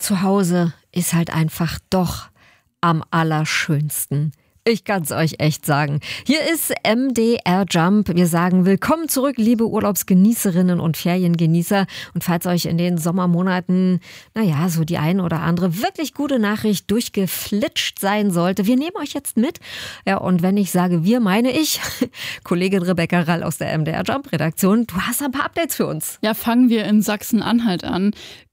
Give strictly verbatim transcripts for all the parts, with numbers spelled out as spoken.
zu Hause ist halt einfach doch am allerschönsten. Ich kann es euch echt sagen. Hier ist M D R Jump. Wir sagen willkommen zurück, liebe Urlaubsgenießerinnen und Feriengenießer. Und falls euch in den Sommermonaten, naja, so die ein oder andere wirklich gute Nachricht durchgeflitscht sein sollte, wir nehmen euch jetzt mit. Ja, und wenn ich sage wir, meine ich Kollegin Rebecca Rall aus der M D R Jump Redaktion. Du hast ein paar Updates für uns. Ja, fangen wir in Sachsen-Anhalt an.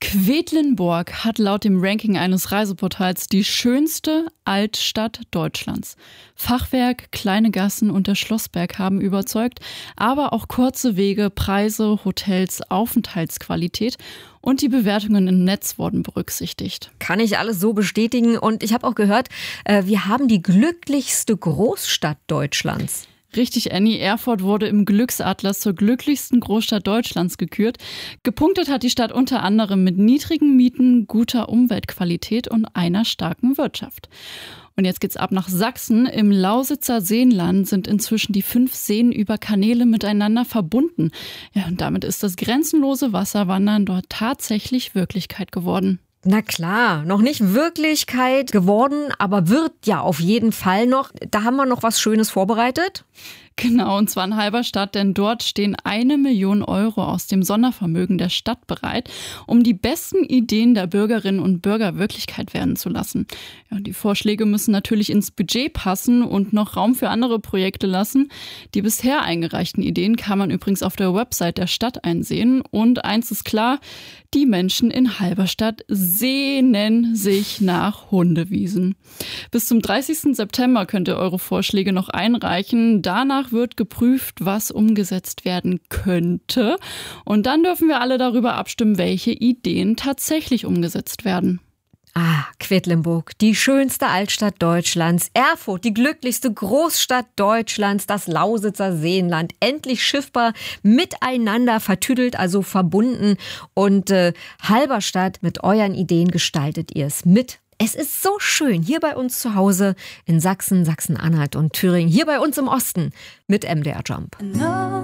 Quedlinburg hat laut dem Ranking eines Reiseportals die schönste Altstadt Deutschlands. Fachwerk, kleine Gassen und der Schlossberg haben überzeugt, aber auch kurze Wege, Preise, Hotels, Aufenthaltsqualität und die Bewertungen im Netz wurden berücksichtigt. Kann ich alles so bestätigen. Und ich habe auch gehört, wir haben die glücklichste Großstadt Deutschlands. Richtig, Annie. Erfurt wurde im Glücksatlas zur glücklichsten Großstadt Deutschlands gekürt. Gepunktet hat die Stadt unter anderem mit niedrigen Mieten, guter Umweltqualität und einer starken Wirtschaft. Und jetzt geht's ab nach Sachsen. Im Lausitzer Seenland sind inzwischen die fünf Seen über Kanäle miteinander verbunden. Ja, und damit ist das grenzenlose Wasserwandern dort tatsächlich Wirklichkeit geworden. Na klar, noch nicht Wirklichkeit geworden, aber wird ja auf jeden Fall noch. Da haben wir noch was Schönes vorbereitet. Genau, und zwar in Halberstadt, denn dort stehen eine Million Euro aus dem Sondervermögen der Stadt bereit, um die besten Ideen der Bürgerinnen und Bürger Wirklichkeit werden zu lassen. Ja, die Vorschläge müssen natürlich ins Budget passen und noch Raum für andere Projekte lassen. Die bisher eingereichten Ideen kann man übrigens auf der Website der Stadt einsehen. Und eins ist klar, die Menschen in Halberstadt sehnen sich nach Hundewiesen. Bis zum dreißigsten September könnt ihr eure Vorschläge noch einreichen. Danach wird geprüft, was umgesetzt werden könnte. Und dann dürfen wir alle darüber abstimmen, welche Ideen tatsächlich umgesetzt werden. Ah, Quedlinburg, die schönste Altstadt Deutschlands. Erfurt, die glücklichste Großstadt Deutschlands. Das Lausitzer Seenland, endlich schiffbar, miteinander vertüdelt, also verbunden. Und äh, Halberstadt, mit euren Ideen gestaltet ihr es mit. Es ist so schön hier bei uns zu Hause in Sachsen, Sachsen-Anhalt und Thüringen, hier bei uns im Osten mit M D R Jump.